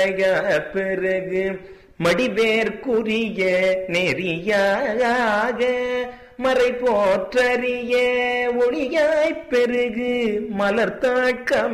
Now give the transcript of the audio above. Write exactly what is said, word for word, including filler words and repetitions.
பிறகு மடிவேற்குரிய நெறியாக மறை போற்றறிய ஒளியாய்ப் பெருகு மலர்த்தாட்கம்